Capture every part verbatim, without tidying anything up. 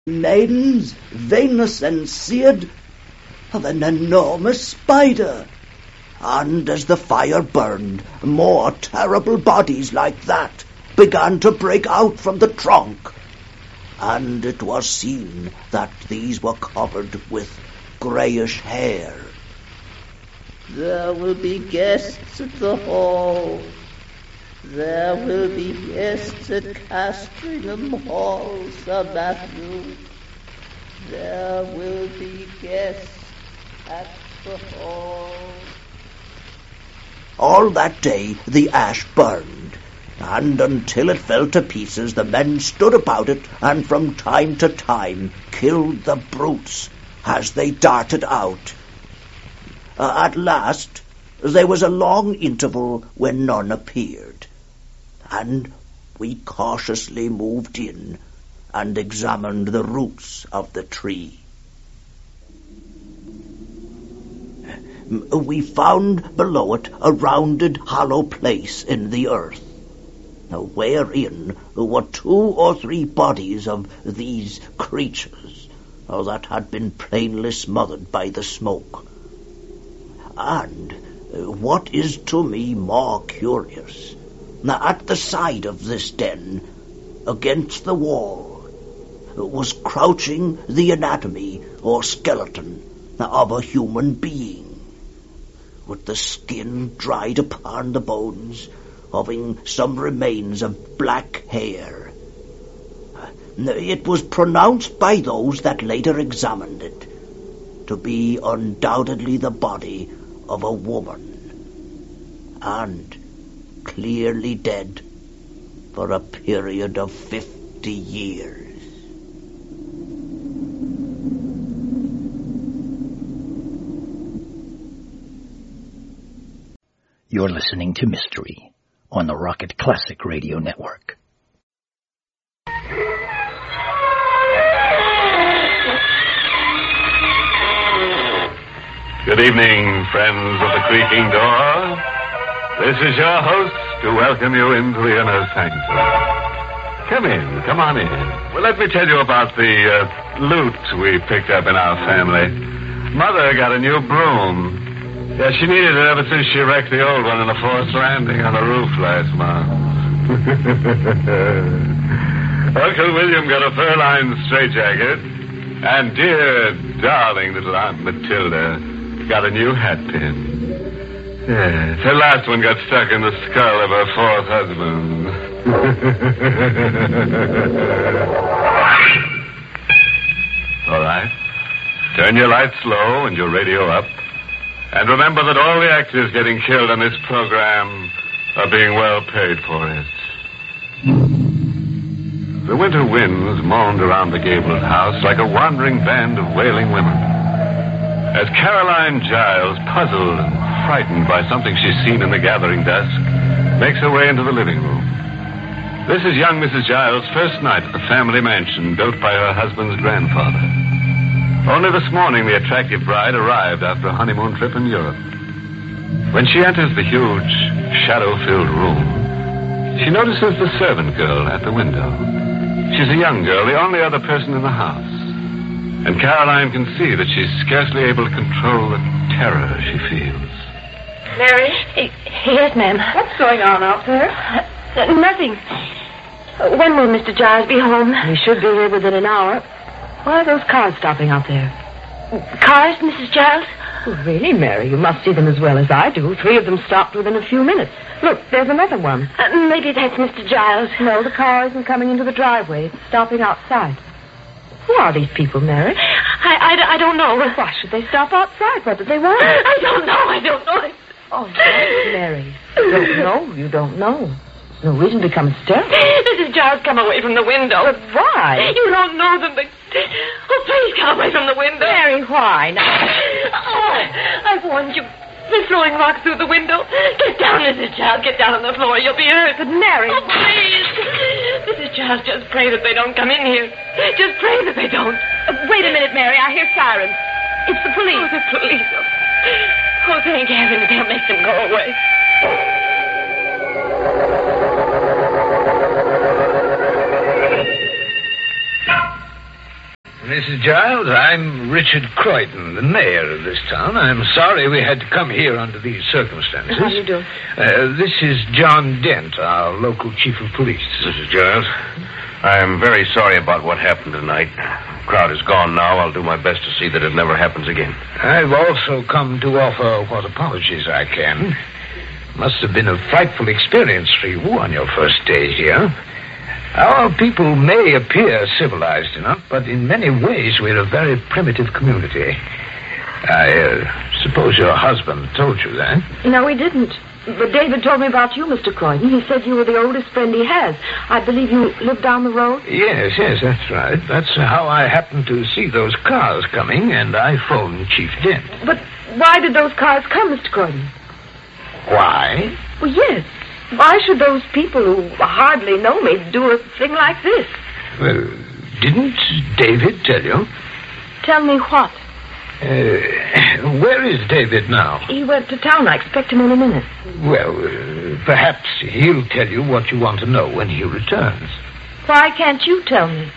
Maidens, Venus and Seared, of an enormous spider. And as the fire burned, more terrible bodies like that began to break out from the trunk. And it was seen that these were covered with greyish hair. There will be guests at the hall. There will be guests at Castringham Hall, Sir Matthew. There will be guests at the hall. All that day the ash burned, and until it fell to pieces the men stood about it and from time to time killed the brutes as they darted out. Uh, at last there was a long interval when none appeared, and we cautiously moved in and examined the roots of the tree. We found below it a rounded hollow place in the earth, wherein were two or three bodies of these creatures that had been plainly smothered by the smoke. And what is to me more curious, at the side of this den, against the wall, was crouching the anatomy or skeleton of a human being, with the skin dried upon the bones, having some remains of black hair. It was pronounced by those that later examined it to be undoubtedly the body of a woman, and clearly dead for a period of fifty years. You're listening to Mystery on the Rocket Classic Radio Network. Good evening, friends of the creaking door. This is your host to welcome you into the inner sanctum. Come in, come on in. Well, let me tell you about the uh, loot we picked up in our family. Mother got a new broom. Yeah, she needed it ever since she wrecked the old one in the forced landing on the roof last month. Uncle William got a fur-lined straitjacket, and dear, darling little Aunt Matilda got a new hat pin. Yes, her last one got stuck in the skull of her fourth husband. All right. Turn your lights low and your radio up. And remember that all the actors getting killed on this program are being well paid for it. The winter winds moaned around the gabled house like a wandering band of wailing women. As Caroline Giles, puzzled and frightened by something she's seen in the gathering dusk, makes her way into the living room. This is young Missus Giles' first night at the family mansion built by her husband's grandfather. Only this morning the attractive bride arrived after a honeymoon trip in Europe. When she enters the huge, shadow-filled room, she notices the servant girl at the window. She's a young girl, the only other person in the house. And Caroline can see that she's scarcely able to control the terror she feels. Mary? Yes, ma'am. What's going on out there? Uh, nothing. Uh, when will Mister Giles be home? He should be here within an hour. Why are those cars stopping out there? Cars, Missus Giles? Oh, really, Mary? You must see them as well as I do. Three of them stopped within a few minutes. Look, there's another one. Uh, maybe that's Mister Giles. No, the car isn't coming into the driveway. It's stopping outside. Who are these people, Mary? I, I, I don't know. Why should they stop outside? What did they want? I don't know. I don't know. Oh, yes, Mary. You don't know. You don't know. No reason to become hysterical. Missus Giles, come away from the window. But why? You don't know them, but... Oh, please come away from the window. Mary, why? Now... Oh, I've warned you. They're throwing rocks through the window. Get down, Missus Giles. Get down on the floor. You'll be hurt. But Mary... Oh, please. Missus Giles, just pray that they don't come in here. Just pray that they don't. Uh, wait a minute, Mary. I hear sirens. It's the police. Oh, the police. Oh, thank heaven they'll make them go away. Missus Giles, I'm Richard Croydon, the mayor of this town. I'm sorry we had to come here under these circumstances. How do you do? Uh, this is John Dent, our local chief of police. Missus Giles, I'm very sorry about what happened tonight. The crowd is gone now. I'll do my best to see that it never happens again. I've also come to offer what apologies I can. Must have been a frightful experience for you on your first day here. Our people may appear civilized enough, but in many ways we're a very primitive community. I uh, suppose your husband told you that. No, he didn't. But David told me about you, Mister Croydon. He said you were the oldest friend he has. I believe you live down the road? Yes, yes, that's right. That's how I happened to see those cars coming, and I phoned Chief Dent. But why did those cars come, Mister Croydon? Why? Well, yes. Why should those people who hardly know me do a thing like this? Well, didn't David tell you? Tell me what? Uh, where is David now? He went to town. I expect him in a minute. Well, uh, perhaps he'll tell you what you want to know when he returns. Why can't you tell me?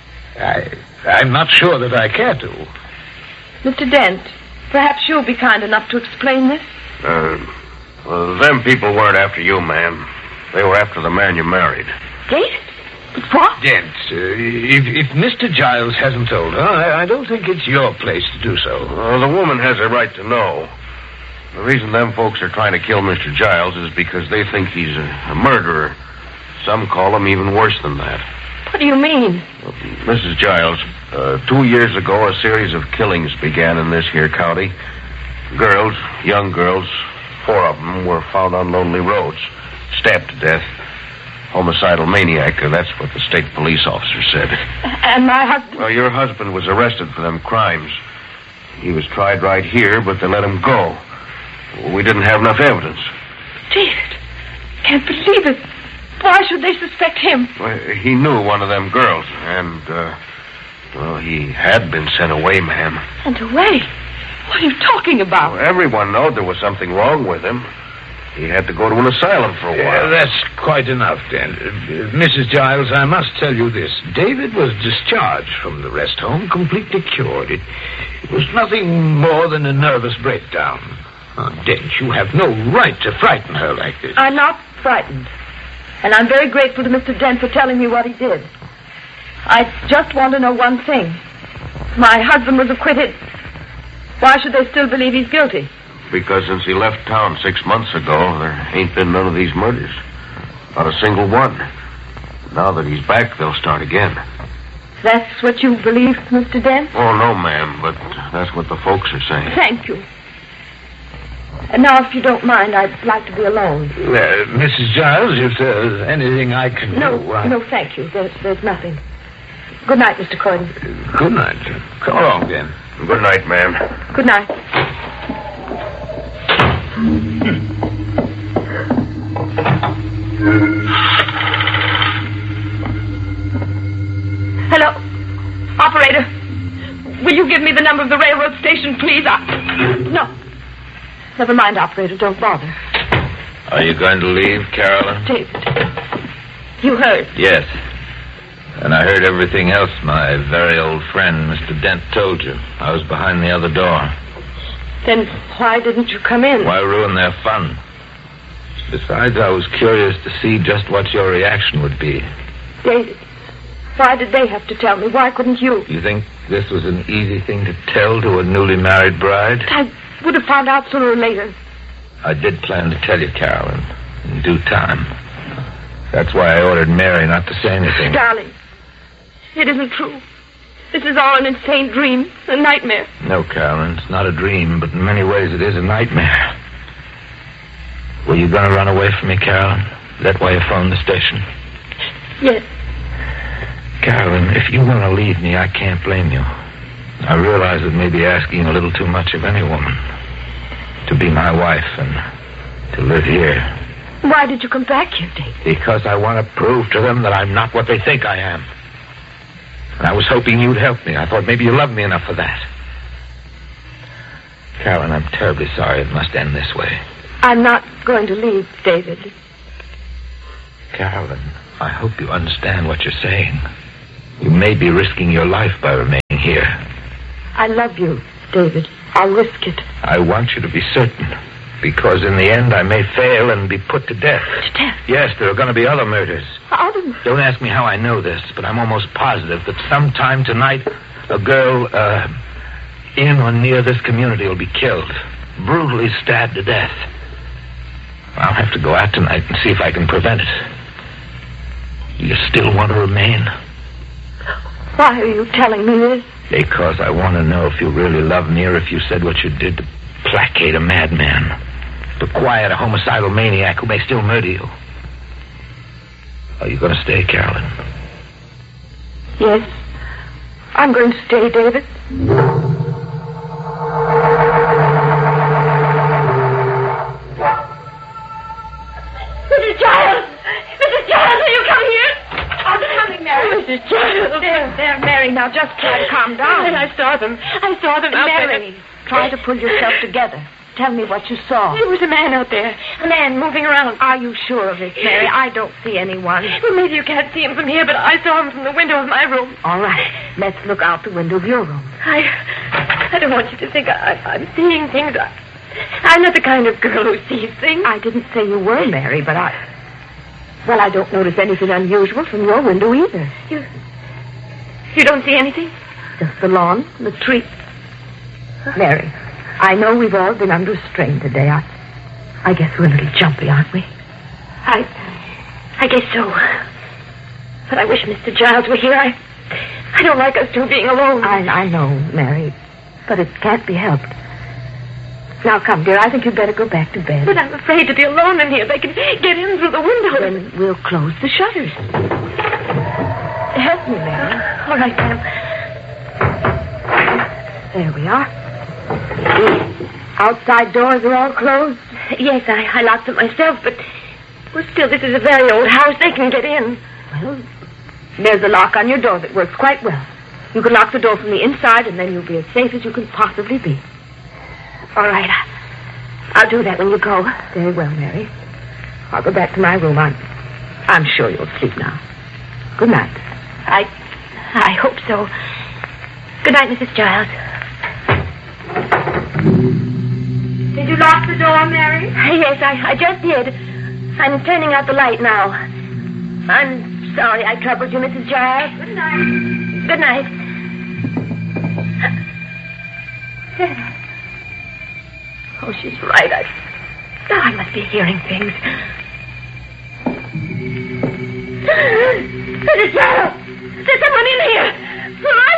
I, I'm not sure that I care to. Mister Dent, perhaps you'll be kind enough to explain this? Uh, well, them people weren't after you, ma'am. They were after the man you married. David? But what? Dent, uh, if, if Mister Giles hasn't told her, I, I don't think it's your place to do so. Well, the woman has a right to know. The reason them folks are trying to kill Mister Giles is because they think he's a, a murderer. Some call him even worse than that. What do you mean? Well, Missus Giles, uh, two years ago, a series of killings began in this here county. Girls, young girls, four of them were found on lonely roads, stabbed to death. Homicidal maniac, or that's what the state police officer said. And my husband... Well, your husband was arrested for them crimes. He was tried right here, but they let him go. We didn't have enough evidence. David, can't believe it. Why should they suspect him? Well, he knew one of them girls, and, uh, well, he had been sent away, ma'am. Sent away? What are you talking about? Well, everyone knowed there was something wrong with him. He had to go to an asylum for a while. Uh, that's quite enough, then. Uh, Missus Giles, I must tell you this. David was discharged from the rest home, completely cured. It, it was nothing more than a nervous breakdown. Oh, Dent, you have no right to frighten her like this. I'm not frightened. And I'm very grateful to Mister Dent for telling me what he did. I just want to know one thing. My husband was acquitted. Why should they still believe he's guilty? Because since he left town six months ago, there ain't been none of these murders. Not a single one. Now that he's back, they'll start again. That's what you believe, Mister Dent? Oh, no, ma'am, but that's what the folks are saying. Thank you. And now, if you don't mind, I'd like to be alone. Uh, Missus Giles, if there's anything I can no, do... I... No, thank you. There's, there's nothing. Good night, Mister Croydon. Uh, good night. Come along, then. Good night, ma'am. Good night. Hello? Operator, will you give me the number of the railroad station, please? I... No. Never mind, operator. Don't bother. Are you going to leave, Carolyn? David, you heard? Yes. And I heard everything else my very old friend, Mister Dent, told you. I was behind the other door. Then why didn't you come in? Why ruin their fun? Besides, I was curious to see just what your reaction would be. David, why did they have to tell me? Why couldn't you? You think this was an easy thing to tell to a newly married bride? I would have found out sooner or later. I did plan to tell you, Carolyn, in due time. That's why I ordered Mary not to say anything. Darling, it isn't true. This is all an insane dream, a nightmare. No, Carolyn, it's not a dream, but in many ways it is a nightmare. Were you going to run away from me, Carolyn? Is that why you phoned the station? Yes. Carolyn, if you want to leave me, I can't blame you. I realize it may be asking a little too much of any woman. To be my wife and to live here. Why did you come back here, David? Because I want to prove to them that I'm not what they think I am. And I was hoping you'd help me. I thought maybe you loved me enough for that. Carolyn, I'm terribly sorry it must end this way. I'm not going to leave, David. Carolyn, I hope you understand what you're saying. You may be risking your life by remaining here. I love you, David. I'll risk it. I want you to be certain, because in the end I may fail and be put to death. To death? Yes, there are going to be other murders. Other? Don't ask me how I know this, but I'm almost positive that sometime tonight a girl uh, in or near this community will be killed, brutally stabbed to death. I'll have to go out tonight and see if I can prevent it. You still want to remain? Why are you telling me this? Because I want to know if you really love me or if you said what you did to placate a madman, to quiet a homicidal maniac who may still murder you. Are you going to stay, Carolyn? Yes. I'm going to stay, David. Missus Giles! Missus Giles, will you come here? I'm coming, Mary. Missus Giles. There, there, Mary. Now just try to calm down. I saw them. I saw them out there. Mary, try to pull yourself together. Tell me what you saw. There was a man out there. A man moving around. Are you sure of it, Mary? I don't see anyone. Well, maybe you can't see him from here, but I saw him from the window of my room. All right. Let's look out the window of your room. I... I don't want you to think I, I'm seeing things. I, I'm not the kind of girl who sees things. I didn't say you were, Mary, but I... Well, I don't notice anything unusual from your window either. You... You don't see anything? Just the lawn, the tree. Mary, I know we've all been under strain today. I... I guess we're a little jumpy, aren't we? I... I guess so. But I wish Mister Giles were here. I... I don't like us two being alone. I, I know, Mary, but it can't be helped. Now, come, dear, I think you'd better go back to bed. But I'm afraid to be alone in here. They can get in through the window. Then we'll close the shutters. Help me, Mary. Uh, all right, ma'am. There we are. The outside doors are all closed? Yes, I, I locked them myself, but... Well, still, this is a very old house. They can get in. Well, there's a lock on your door that works quite well. You can lock the door from the inside, and then you'll be as safe as you can possibly be. All right. I, I'll do that when you go. Very well, Mary. I'll go back to my room. I'm, I'm sure you'll sleep now. Good night. I... I hope so. Good night, Missus Giles. Did you lock the door, Mary? Yes, I, I just did. I'm turning out the light now. I'm sorry I troubled you, Missus Giles. Good night. Good night. Oh, she's right. I, oh, I must be hearing things. Missus Giles! There's someone in here! Come on!